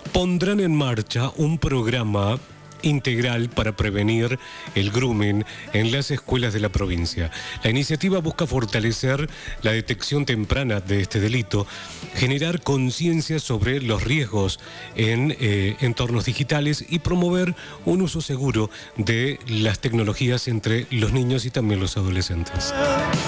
pondrán en marcha un programa integral para prevenir el grooming en las escuelas de la provincia. La iniciativa busca fortalecer la detección temprana de este delito, generar conciencia sobre los riesgos en entornos digitales y promover un uso seguro de las tecnologías entre los niños y también los adolescentes.